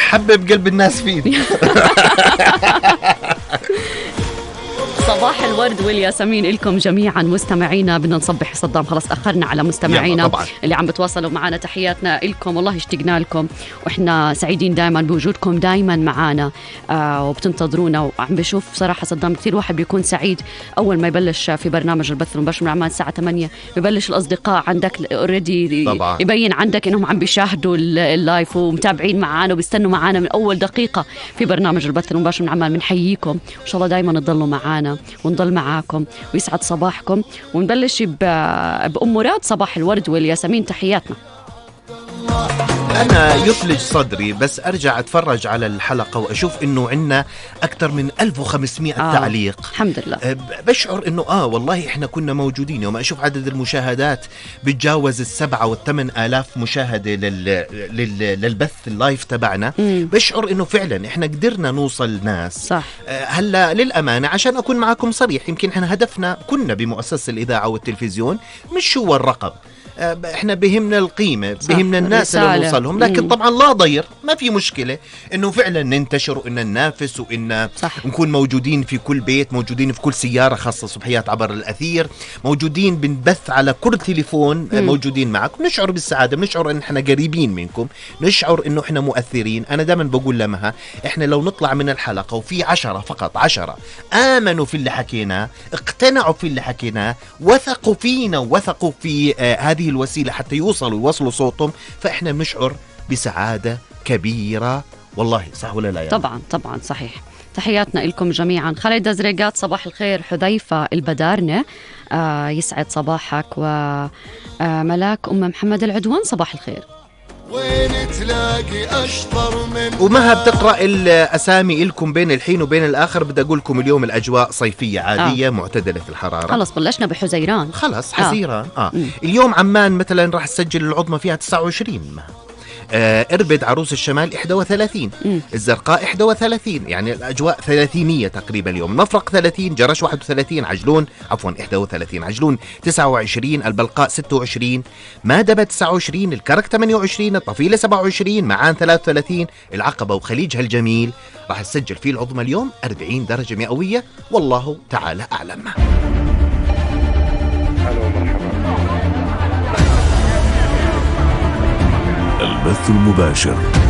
حبب قلب الناس فيه. صباح الورد والياسمين لكم جميعا مستمعينا. بدنا نصبح صدام، خلص أخرنا على مستمعينا اللي عم بتواصلوا معنا. تحياتنا لكم، والله اشتقنا لكم، وإحنا سعيدين دائما بوجودكم دائما معنا وبتنتظرونا. وعم بشوف صراحة صدام كثير واحد بيكون سعيد أول ما يبلش في برنامج البث المباشر من عمان الساعة 8 ببلش الأصدقاء عندك اوريدي يبين عندك إنهم عم بيشاهدوا اللايف ومتابعين معنا وبيستنوا معنا من أول دقيقة في برنامج البث المباشر من عمان. بنحييكم، إن شاء الله دائما تضلوا معنا ونضل معاكم ويسعد صباحكم. ونبلش بأم مراد. صباح الورد والياسمين، تحياتنا. أنا يفلج صدري بس أرجع أتفرج على الحلقة وأشوف إنه عنا أكثر من 1500 تعليق. الحمد لله. بشعر إنه والله إحنا كنا موجودين. وما أشوف عدد المشاهدات بتجاوز 7 و8 آلاف مشاهدة للبث اللايف تبعنا. بشعر إنه فعلا إحنا قدرنا نوصل ناس. صح. هلا للأمانة عشان أكون معكم صريح، يمكن إحنا هدفنا كنا بمؤسسة الإذاعة والتلفزيون مش هو الرقم. احنا بهمنا القيمة، بهمنا الناس اللي نوصلهم. لكن طبعا لا ضير، ما في مشكلة انه فعلا ننتشر وان ننافس وان نكون موجودين في كل بيت، موجودين في كل سيارة، خاصة صبحيات عبر الأثير، موجودين بنبث على كل تليفون، موجودين معكم. نشعر بالسعادة، نشعر ان احنا قريبين منكم، نشعر انه احنا مؤثرين. انا دائما بقول لمها احنا لو نطلع من الحلقة وفي 10 فقط 10 آمنوا في اللي حكيناه، اقتنعوا في اللي حكيناه، وثقوا فينا ووثقوا في هذه الوسيلة حتى يوصلوا صوتهم، فإحنا بنشعر بسعادة كبيرة. والله صح ولا لا؟ يعني طبعا صحيح. تحياتنا لكم جميعا. خالد زريقات صباح الخير. حذيفة البدارنة يسعد صباحك. وملاك أم محمد العدوان صباح الخير. وين تلاقي أشطر من ومها بتقرأ الأسامي لكم بين الحين وبين الآخر. بدي أقول لكم اليوم الأجواء صيفية عادية معتدلة الحرارة. خلص بلشنا بحزيران، خلص حزيران. اليوم عمان مثلا راح تسجل العظمى فيها 29. إربد عروس الشمال 31، الزرقاء 31، يعني الأجواء 30 تقريبا اليوم. مفرق 30، جرش 31، عجلون 31، عجلون 29، البلقاء 26، مادبة 29، الكرك 28، الطفيلة 27، معان 33، العقبة وخليجها الجميل راح تسجل فيه العظمى اليوم 40 درجة مئوية. والله تعالى أعلم. البث المباشر